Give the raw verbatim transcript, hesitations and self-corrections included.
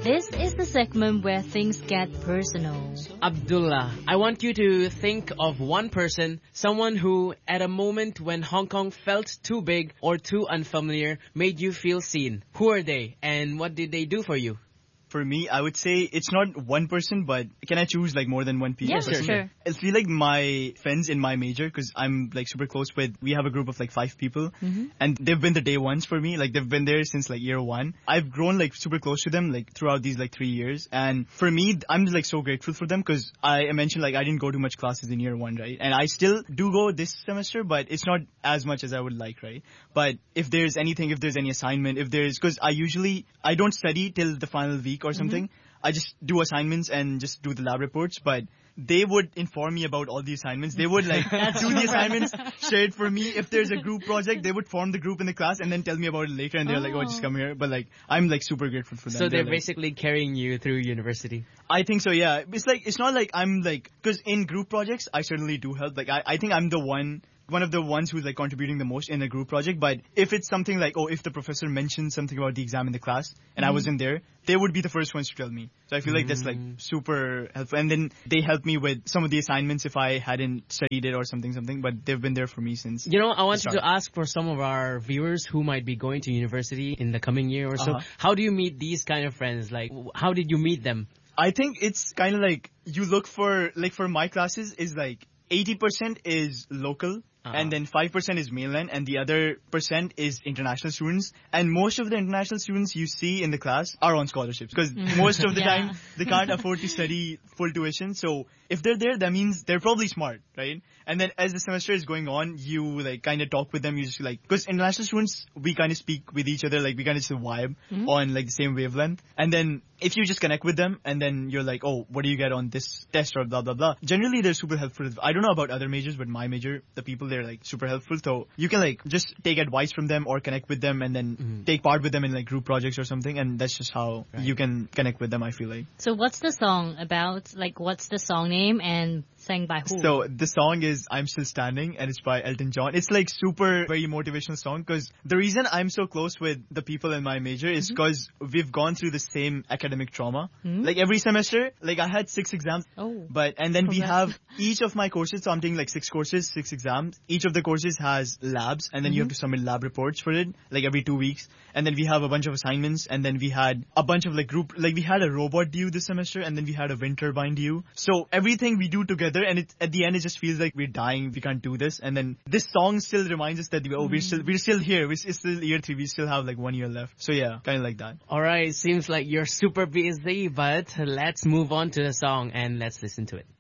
This is the segment where things get personal. Abdullah, I want you to think of one person, someone who, at a moment when Hong Kong felt too big or too unfamiliar, made you feel seen. Who are they, and what did they do for you? For me, I would say it's not one person, but can I choose like more than one people? Yeah, sure. sure. I feel like my friends in my major, because I'm like super close with, we have a group of like five people, Mm-hmm. and they've been the day ones for me. Like they've been there since like year one. I've grown like super close to them like throughout these like three years. And for me, I'm like so grateful for them because I mentioned like I didn't go to much classes in year one, right? And I still do go this semester, but it's not as much as I would like, right? But if there's anything, if there's any assignment, if there's, because I usually, I don't study till the final week or something. Mm-hmm. I just do assignments and just do the lab reports, but they would inform me about all the assignments. They would like do the assignments, share it for me. If there's a group project, they would form the group in the class and then tell me about it later, and they're oh. like, oh, just come here. But like, I'm like super grateful for them. So they're, like, basically carrying you through university. I think so, yeah. It's like, it's not like I'm like, because in group projects, I certainly do help. Like, I, I think I'm the one, one of the ones who's like contributing the most in a group project. But if it's something like, oh, if the professor mentioned something about the exam in the class and mm-hmm. I wasn't there, they would be the first ones to tell me. So I feel like that's like super helpful. And then they help me with some of the assignments if I hadn't studied it or something, something. But they've been there for me since. You know, I wanted the start. to ask for some of our viewers who might be going to university in the coming year or so. Uh-huh. How do you meet these kind of friends? Like, how did you meet them? I think it's kind of like you look for, like for my classes is like eighty percent is local. Uh-huh. And then five percent is mainland and the other percent is international students. And most of the international students you see in the class are on scholarships because most of the Yeah. time they can't afford to study full tuition. So if they're there, that means they're probably smart, right? And then as the semester is going on, you like kind of talk with them. You just like, because international students, we kind of speak with each other, like we kind of just vibe Mm-hmm. on like the same wavelength. And then if you just connect with them and then you're like, oh, what do you get on this test or blah, blah, blah. Generally, they're super helpful. I don't know about other majors, but my major, the people, they're like super helpful. So you can like just take advice from them or connect with them and then Mhm. take part with them in like group projects or something. And that's just how Right. you can connect with them, I feel like. So what's the song about? Like, what's the song name and sang by who? So the song is I'm Still Standing and it's by Elton John. It's like super very motivational song because the reason I'm so close with the people in my major is because we've gone through the same academic trauma. Mhm. Like every semester, like I had six exams. Oh. But and then we Congrats. have each of my courses, so I'm taking like six courses, six exams. Each of the courses has labs and then you have to submit lab reports for it, like every two weeks. And then we have a bunch of assignments and then we had a bunch of like group, like we had a robot due this semester and then we had a wind turbine due. So everything we do together and it, at the end it just feels like we're dying, we can't do this. And then this song still reminds us that oh, we're still, we're still here. We're, it's still year three. We still have like one year left. So yeah, kind of like that. All right, seems like you're super busy, but let's move on to the song and let's listen to it.